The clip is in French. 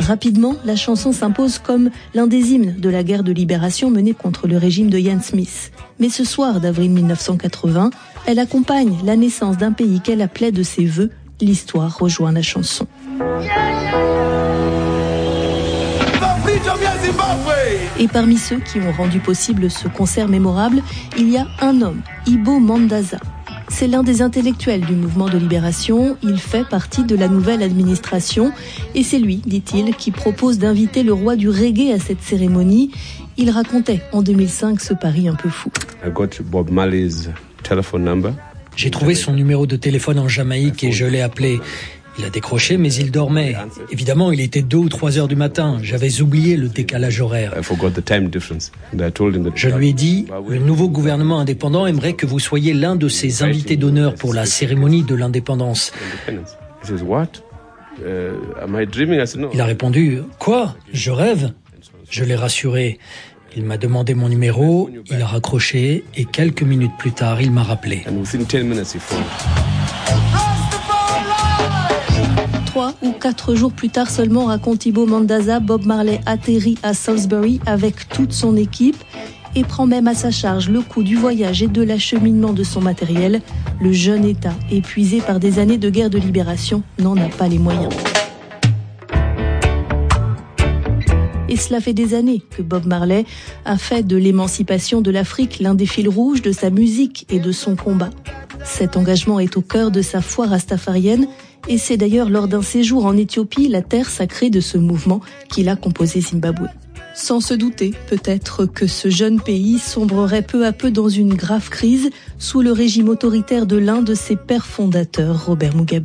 Rapidement, la chanson s'impose comme l'un des hymnes de la guerre de libération menée contre le régime de Ian Smith. Mais ce soir d'avril 1980, elle accompagne la naissance d'un pays qu'elle appelait de ses vœux. L'histoire rejoint la chanson. Et parmi ceux qui ont rendu possible ce concert mémorable, il y a un homme, Ibo Mandaza. C'est l'un des intellectuels du mouvement de libération, il fait partie de la nouvelle administration et c'est lui, dit-il, qui propose d'inviter le roi du reggae à cette cérémonie. Il racontait en 2005 ce pari un peu fou. J'ai trouvé son numéro de téléphone en Jamaïque et je l'ai appelé. Il a décroché, mais il dormait. Évidemment, il était 2 ou 3 heures du matin. J'avais oublié le décalage horaire. Je lui ai dit, le nouveau gouvernement indépendant aimerait que vous soyez l'un de ses invités d'honneur pour la cérémonie de l'indépendance. Il a répondu, quoi ? Je rêve ? Je l'ai rassuré. Il m'a demandé mon numéro, il a raccroché et quelques minutes plus tard, il m'a rappelé. 3 ou 4 jours plus tard seulement, raconte Ibo Mandaza, Bob Marley atterrit à Salisbury avec toute son équipe et prend même à sa charge le coût du voyage et de l'acheminement de son matériel. Le jeune État, épuisé par des années de guerre de libération, n'en a pas les moyens. Et cela fait des années que Bob Marley a fait de l'émancipation de l'Afrique l'un des fils rouges de sa musique et de son combat. Cet engagement est au cœur de sa foi rastafarienne et c'est d'ailleurs lors d'un séjour en Éthiopie, la terre sacrée de ce mouvement, qu'il a composé Zimbabwe. Sans se douter, peut-être, que ce jeune pays sombrerait peu à peu dans une grave crise sous le régime autoritaire de l'un de ses pères fondateurs, Robert Mugabe.